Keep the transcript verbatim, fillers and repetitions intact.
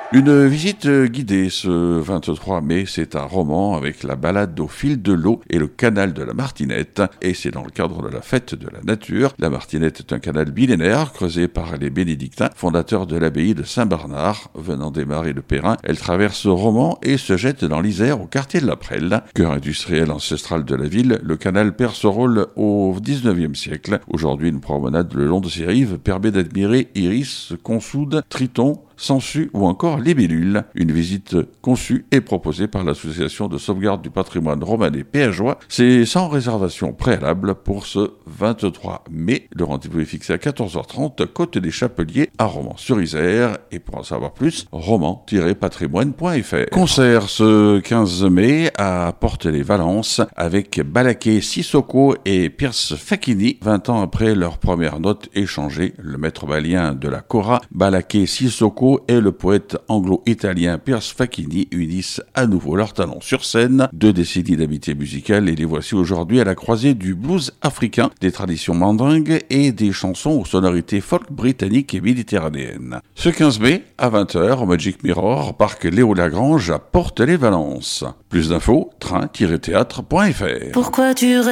Une visite guidée ce vingt-trois mai, c'est un roman avec la balade au fil de l'eau et le canal de la Martinette. Et c'est dans le cadre de la fête de la nature. La Martinette est un canal millénaire creusé par les bénédictins, fondateurs de l'abbaye de Saint-Bernard. Venant des marais de Perrin, elle traverse Romans et se jette dans l'Isère au quartier de la Prelle. Cœur industriel ancestral de la ville, le canal perd ce rôle au dix-neuvième siècle. Aujourd'hui, une promenade le long de ses rives permet d'admirer iris, consoude, triton, sangsues ou encore libellules. Une visite conçue et proposée par l'association de sauvegarde du patrimoine romanais péageois. C'est sans réservation préalable pour ce vingt-trois mai. Le rendez-vous est fixé à quatorze heures trente, côte des Chapeliers à Romans-sur-Isère. Et pour en savoir plus, roman tiret patrimoine point f r. Concert ce quinze mai à Porte-les-Valences avec Balaké Sissoko et Pierce Facchini. vingt ans après leur première note échangée, le maître malien de la Cora, Balaké Sissoko et le poète anglo-italien Pierce Facchini unissent à nouveau leurs talents sur scène. Deux décennies d'amitié musicale et les voici aujourd'hui à la croisée du blues africain, des traditions mandingues et des chansons aux sonorités folk britanniques et méditerranéennes. Ce quinze mai, à vingt heures, au Magic Mirror, parc Léo Lagrange à Porte-les-Valences. Plus d'infos, train tiret théâtre point f r. Pourquoi tu